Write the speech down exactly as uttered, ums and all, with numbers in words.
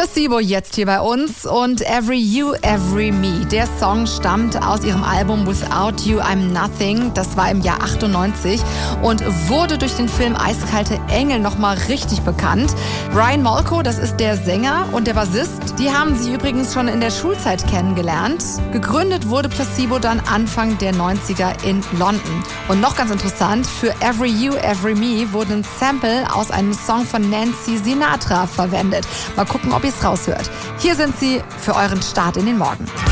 Placebo jetzt hier bei uns und Every You, Every Me. Der Song stammt aus ihrem Album Without You, I'm Nothing. Das war im Jahr achtundneunzig und wurde durch den Film Eiskalte Engel nochmal richtig bekannt. Brian Molko, das ist der Sänger und der Bassist. Die haben sie übrigens schon in der Schulzeit kennengelernt. Gegründet wurde Placebo dann Anfang der neunziger in London. Und noch ganz interessant, für Every You, Every Me wurde ein Sample aus einem Song von Nancy Sinatra verwendet. Mal gucken, ob ihr es raushört. Hier sind sie für euren Start in den Morgen.